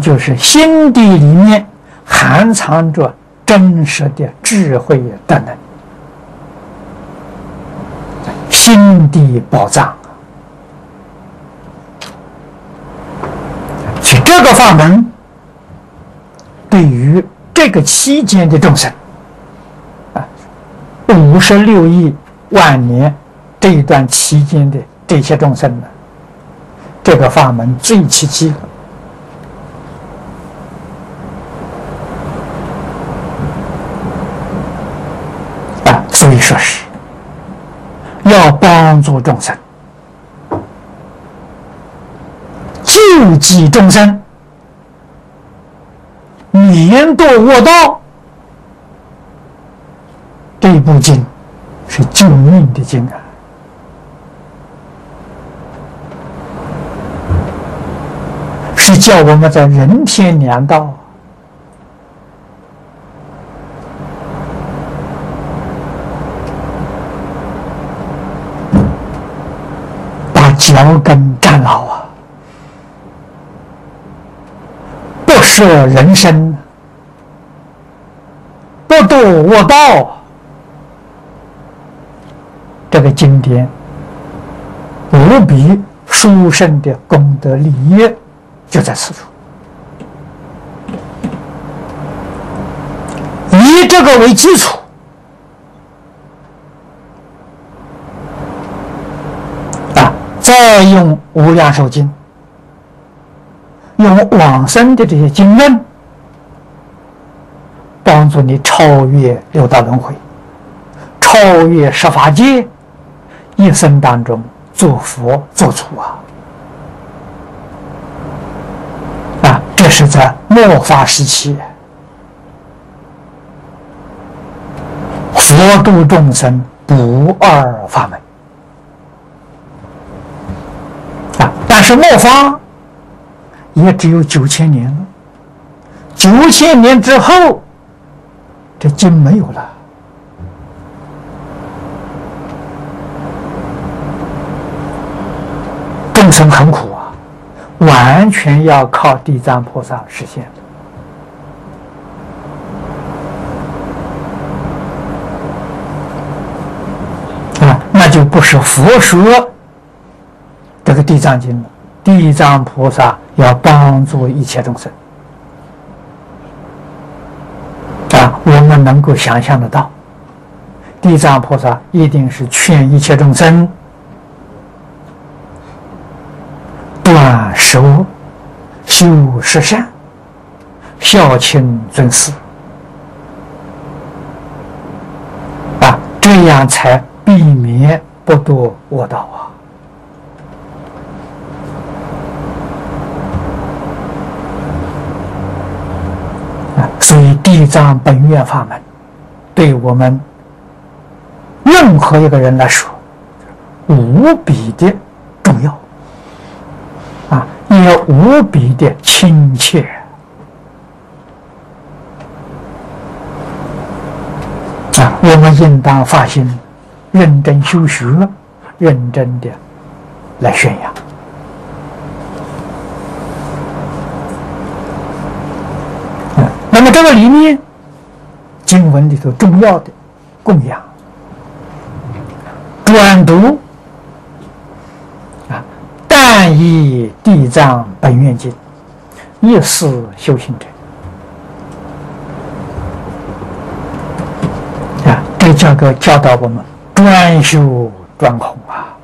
就是心地里面含藏着真实的智慧德能，心地宝藏。所以这个法门对于这个期间的众生，56亿万年这一段期间的这些众生呢，这个法门最契机了。所以说是要帮助众生，救济众生，免堕恶道。这部经是救命的经啊！是叫我们在人天两道把脚跟站牢啊，不舍人生，不堕恶道。这个经典无比殊胜的功德利益就在此处。以这个为基础，再用无量寿经，用往生的这些经论，帮助你超越六道轮回，超越十法界，一生当中做佛做主这是在末法时期，佛度众生不二法门但是末法也只有9000年了，9000年之后，这经没有了。众生很苦完全要靠地藏菩萨实现的那就不是佛说这个地藏经了。地藏菩萨要帮助一切众生我们能够想象得到，地藏菩萨一定是劝一切众生断十恶，修十善，孝亲尊师这样才避免不堕恶道所以地藏本愿法门对我们任何一个人来说无比的重要也无比的亲切我们应当发心认真修学，认真的来宣扬那么这个里面经文里头重要的供养专读但以地藏本愿经一思修行者这教导我们专修专空